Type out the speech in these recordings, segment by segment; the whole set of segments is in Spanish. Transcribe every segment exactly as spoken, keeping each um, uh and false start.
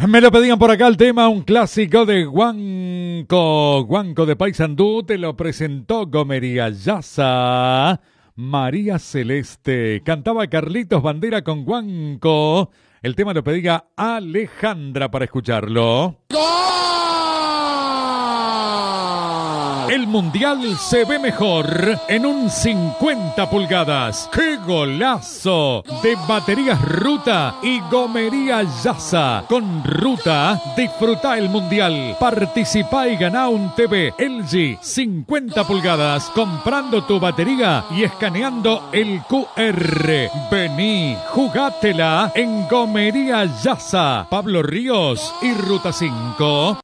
Me lo pedían por acá el tema, un clásico de Guanco. Guanco de Paysandú te lo presentó Gomería Yasa. María Celeste. Cantaba Carlitos Bandera con Guanco. El tema lo pedía Alejandra para escucharlo. El Mundial se ve mejor en un cincuenta pulgadas. ¡Qué golazo! De baterías Ruta y Gomería Yasa. Con Ruta, disfruta el Mundial. Participa y gana un T V L G cincuenta pulgadas comprando tu batería y escaneando el Q R. Vení, jugátela en Gomería Yasa. Pablo Ríos y Ruta cinco.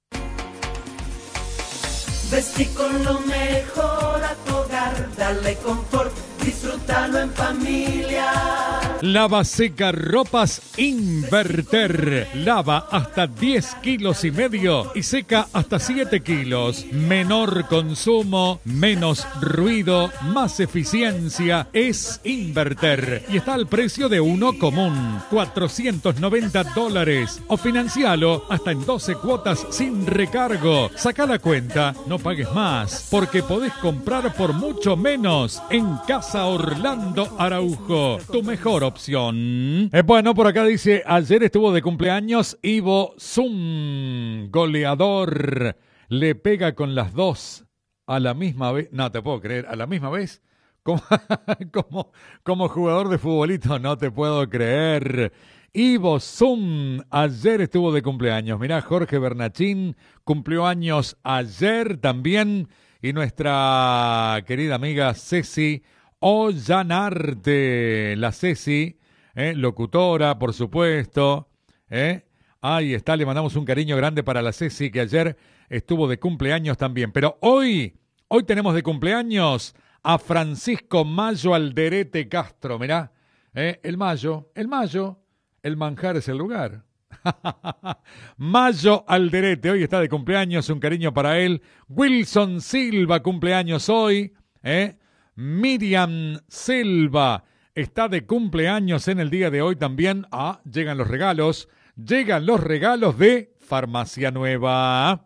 Vestí con lo mejor a tu hogar, dale confort, disfrútalo en familia. Lava seca ropas Inverter. Lava hasta diez kilos y medio y seca hasta siete kilos. Menor consumo, menos ruido, más eficiencia. Es Inverter. Y está al precio de uno común. cuatrocientos noventa dólares. O financialo hasta en doce cuotas sin recargo. Saca la cuenta, no pagues más. Porque podés comprar por mucho menos en Casa Orlando Araujo. Tu mejor opción. Eh, bueno, por acá dice, ayer estuvo de cumpleaños Ivo Zum, goleador. Le pega con las dos a la misma vez. No te puedo creer, a la misma vez. Como, como, como jugador de futbolito, no te puedo creer. Ivo Zum, ayer estuvo de cumpleaños. Mirá, Jorge Bernachín cumplió años ayer también. Y nuestra querida amiga Ceci Ollanarte, la Ceci, eh, locutora, por supuesto. Eh. Ahí está, le mandamos un cariño grande para la Ceci, que ayer estuvo de cumpleaños también. Pero hoy, hoy tenemos de cumpleaños a Francisco Mayo Alderete Castro, mirá. Eh, el Mayo, el Mayo, el manjar es el lugar. Mayo Alderete, hoy está de cumpleaños, un cariño para él. Wilson Silva, cumpleaños hoy, eh. Miriam Silva está de cumpleaños en el día de hoy también. Ah, llegan los regalos. Llegan los regalos de Farmacia Nueva.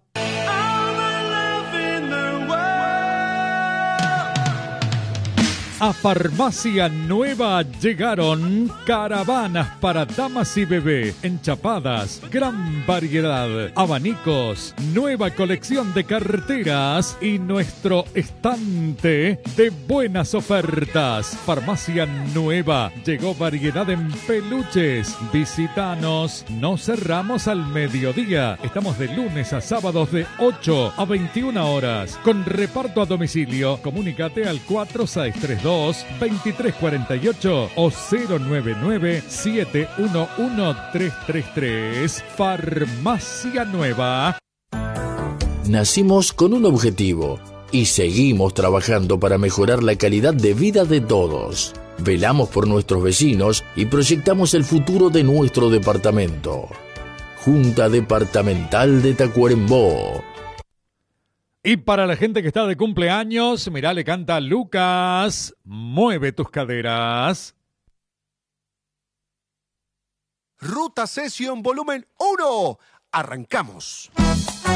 A Farmacia Nueva llegaron caravanas para damas y bebé, enchapadas, gran variedad, abanicos, nueva colección de carteras y nuestro estante de buenas ofertas. Farmacia Nueva, llegó variedad en peluches. Visítanos, no cerramos al mediodía. Estamos de lunes a sábados de ocho a veintiuna horas. Con reparto a domicilio, comunícate al cuatro seis tres dos, veintitrés cuarenta y ocho o cero nueve nueve, siete uno uno, tres tres tres. Farmacia Nueva. Nacimos con un objetivo y seguimos trabajando para mejorar la calidad de vida de todos. Velamos por nuestros vecinos y proyectamos el futuro de nuestro departamento. Junta Departamental de Tacuarembó. Y para la gente que está de cumpleaños, mirá, le canta Lucas, mueve tus caderas. Ruta Session Volumen uno. Arrancamos.